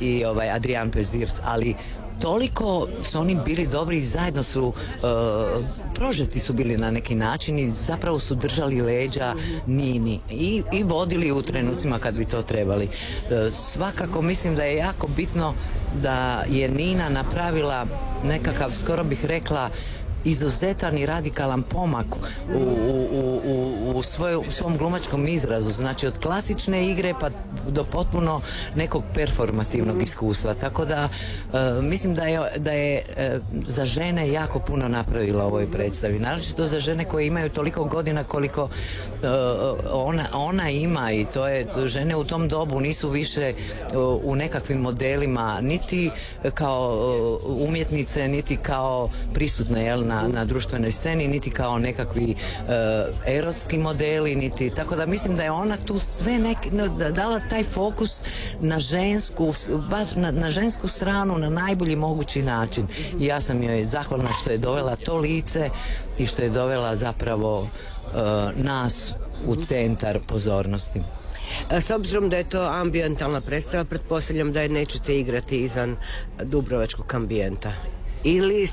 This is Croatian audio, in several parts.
i Adrian Pezdirc, ali toliko su oni bili dobri i zajedno su prožeti su bili na neki način i zapravo su držali leđa Nini i vodili u trenucima kad bi to trebali. Svakako mislim da je jako bitno da je Nina napravila nekakav, skoro bih rekla, izuzetan i radikalan pomak u svom glumačkom izrazu, znači od klasične igre pa do potpuno nekog performativnog iskustva, tako da mislim da je za žene jako puno napravila u ovoj predstavi, naročito za žene koje imaju toliko godina koliko ona ima, i to je, žene u tom dobu nisu više u nekakvim modelima niti kao umjetnice, niti kao prisutne, jel, na društvenoj sceni, niti kao nekakvi erotski modeli, niti, tako da mislim da je ona tu sve dala taj fokus na žensku, baš na žensku stranu na najbolji mogući način, i ja sam joj zahvalna što je dovela to lice i što je dovela zapravo nas u centar pozornosti. S obzirom da je to ambijentalna predstava, pretpostavljam da je nećete igrati izvan dubrovačkog ambijenta. Ili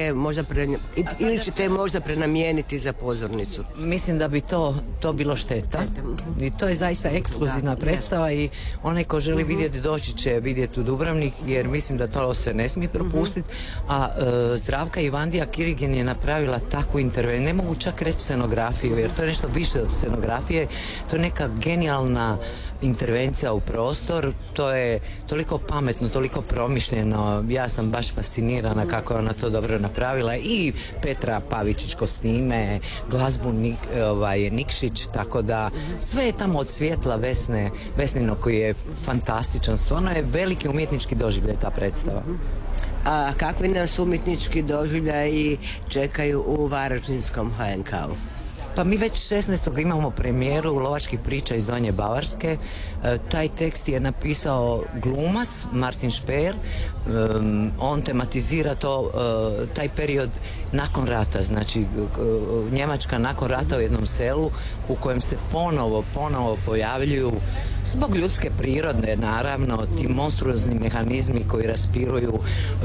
ćete je možda prenamijeniti za pozornicu? Mislim da bi to bilo šteta. I to je zaista ekskluzivna predstava i onaj ko želi vidjeti doći će vidjeti u Dubrovnik, jer mislim da to se ne smije propustiti. A Zdravka Ivandija Kirigin je napravila takvu intervenciju, ne mogu čak reći scenografiju, jer to je nešto više od scenografije, to je neka genijalna intervencija u prostor, to je toliko pametno, toliko promišljeno, ja sam baš fascinirana kako je ona to dobro napravila, i Petra Pavičić kostime, glazbu Nikšić, tako da sve je tamo od svjetla Vesnino koji je fantastičan, stvarno je veliki umjetnički doživljaj ta predstava. A kakvi nas umjetnički doživljaji čekaju u Varaždinskom HNK-u? Pa mi već 16. imamo premijeru Lovačkih priča iz Donje Bavarske. Taj tekst je napisao glumac Martin Šper. On tematizira taj period nakon rata, znači Njemačka nakon rata u jednom selu u kojem se ponovo pojavljuju, zbog ljudske prirode naravno, ti monstruozni mehanizmi koji raspiruju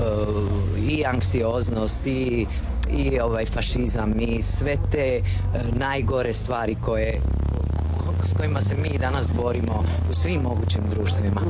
i anksioznost i fašizam i sve te najgore stvari s kojima se mi danas borimo u svim mogućim društvima.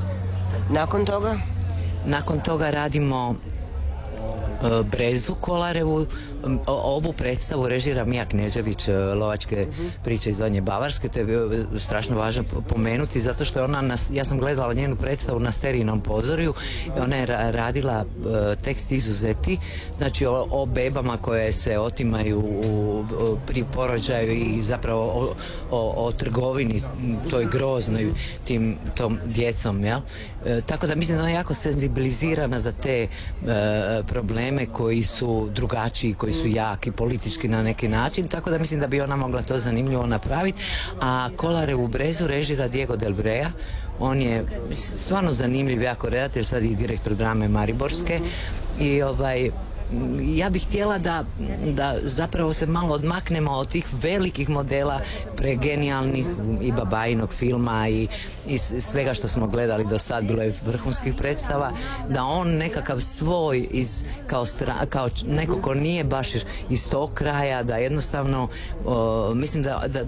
Nakon toga radimo Brezu Kolarevu. Ovu predstavu režira Mija Knežević, Lovačke priče iz Donje Bavarske. To je bio strašno važno pomenuti, zato što je ona, ja sam gledala njenu predstavu na Sterijnom pozorju i ona je radila tekst Izuzeti, znači o bebama koje se otimaju pri porođaju i zapravo o trgovini toj groznoj tom djecom, jel? Tako da mislim da ona je jako senzibilizirana za te probleme koji su drugačiji, koji su jaki politički na neki način, tako da mislim da bi ona mogla to zanimljivo napraviti. A Kolarevu Brezu režira Diego Del Brea. On je stvarno zanimljiv jako redatelj, sad i direktor drame Mariborske, i ja bih htjela da zapravo se malo odmaknemo od tih velikih modela pregenijalnih i Babajinog filma i svega što smo gledali do sad, bilo je vrhunskih predstava, da on nekakav svoj kao neko ko nije baš iz tog kraja, da jednostavno mislim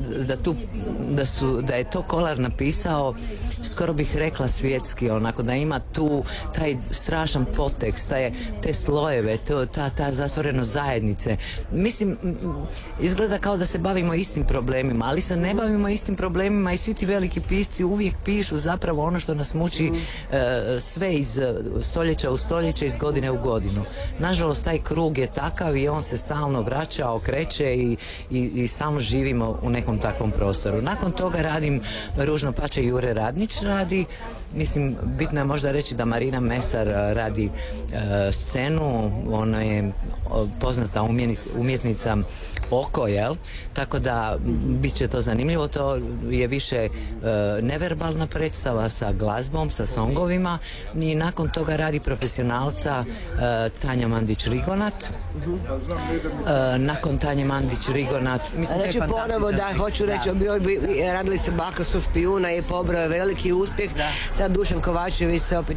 da je to Kolar napisao, skoro bih rekla svjetski, onako da ima tu taj strašan podtekst, te slojeve, ta zatvorenost zajednice. Mislim, izgleda kao da se bavimo istim problemima, ali se ne bavimo istim problemima i svi ti veliki pisci uvijek pišu zapravo ono što nas muči sve iz stoljeća u stoljeće, iz godine u godinu. Nažalost, taj krug je takav i on se stalno vraća, okreće i stalno živimo u nekom takvom prostoru. Nakon toga radim Ružno pače Jure Radnić radi. Mislim, bitno je možda reći da Marina Mesar radi scenu, ona je poznata umjetnica oko, jel? Tako da bit će to zanimljivo, to je više neverbalna predstava sa glazbom, sa songovima, i nakon toga radi profesionalca Tanja Mandić-Rigonat. Nakon Tanje Mandić-Rigonat, mislim, znači ponovo da, hoću reći, radili ste Balkanskog špijuna i pobrao je veliki uspjeh. Sad Dušan Kovačević se opet